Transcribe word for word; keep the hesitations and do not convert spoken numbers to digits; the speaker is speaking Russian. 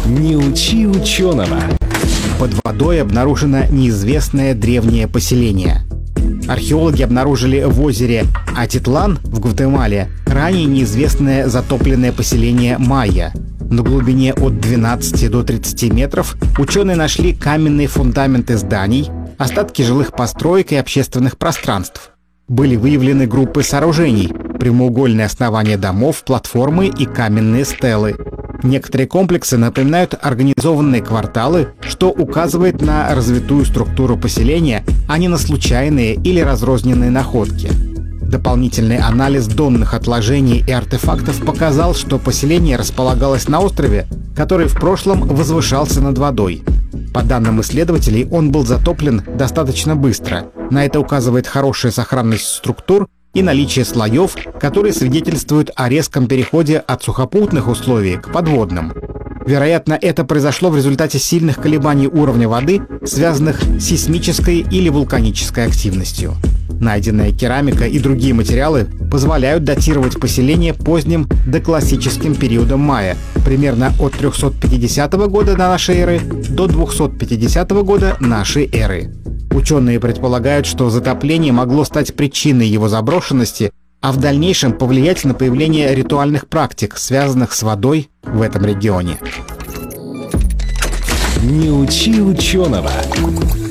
Не учи ученого. Под водой обнаружено неизвестное древнее поселение. Археологи обнаружили в озере Атитлан в Гватемале ранее неизвестное затопленное поселение майя. На глубине от двенадцати до тридцати метров ученые нашли каменные фундаменты зданий, остатки жилых построек и общественных пространств. Были выявлены группы сооружений, прямоугольные основания домов, платформы и каменные стелы. Некоторые комплексы напоминают организованные кварталы, что указывает на развитую структуру поселения, а не на случайные или разрозненные находки. Дополнительный анализ донных отложений и артефактов показал, что поселение располагалось на острове, который в прошлом возвышался над водой. По данным исследователей, он был затоплен достаточно быстро. На это указывает хорошая сохранность структур и наличие слоев, которые свидетельствуют о резком переходе от сухопутных условий к подводным. Вероятно, это произошло в результате сильных колебаний уровня воды, связанных с сейсмической или вулканической активностью. Найденная керамика и другие материалы позволяют датировать поселение поздним доклассическим периодом майя, примерно от трехсот пятидесятого года до нашей эры до двухсот пятидесятого года нашей эры. Ученые предполагают, что затопление могло стать причиной его заброшенности, а в дальнейшем повлиять на появление ритуальных практик, связанных с водой в этом регионе. Не учи ученого.